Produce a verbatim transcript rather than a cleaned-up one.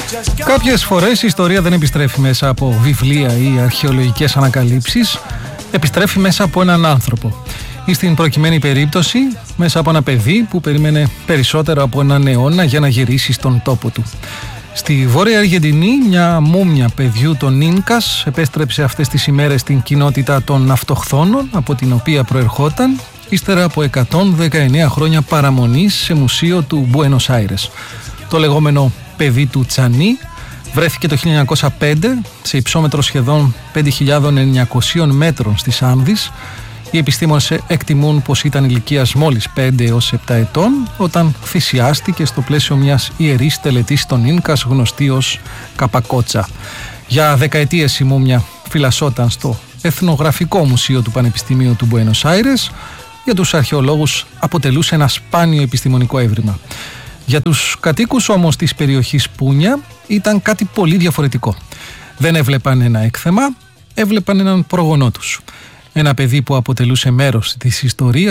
Κάποιες φορές η ιστορία δεν επιστρέφει μέσα από βιβλία ή αρχαιολογικές ανακαλύψεις, επιστρέφει μέσα από έναν άνθρωπο. Ή στην προκειμένη περίπτωση μέσα από ένα παιδί που περίμενε περισσότερο από έναν αιώνα για να γυρίσει στον τόπο του. Στη Βόρεια Αργεντινή, μια μούμια παιδιού των Ίνκας επέστρεψε αυτές τις ημέρες στην κοινότητα των αυτοχθόνων από την οποία προερχόταν, ύστερα από εκατόν δεκαεννέα χρόνια παραμονής σε μουσείο του Μπουένος Άιρες. Το λεγόμενο παιδί του Τσανί βρέθηκε το χίλια εννιακόσια πέντε σε υψόμετρο σχεδόν πέντε χιλιάδες εννιακόσιων μέτρων στις Άνδης. Οι επιστήμονες εκτιμούν πως ήταν ηλικίας μόλις πέντε έως επτά ετών όταν θυσιάστηκε στο πλαίσιο μιας ιερής τελετής των Ίνκας γνωστή ως Καπακότσα. Για δεκαετίες η μούμια φυλασσόταν στο Εθνογραφικό Μουσείο του Πανεπιστημίου του Μπουένος Άιρες. Για τους αρχαιολόγους αποτελούσε ένα σπάνιο επιστημονικό έβριμα. Για τους κατοίκους όμως της περιοχής Πούνια ήταν κάτι πολύ διαφορετικό. Δεν έβλεπαν ένα έκθεμα, έβλεπαν έναν προγονό τους. Ένα παιδί που αποτελούσε μέρος της ιστορίας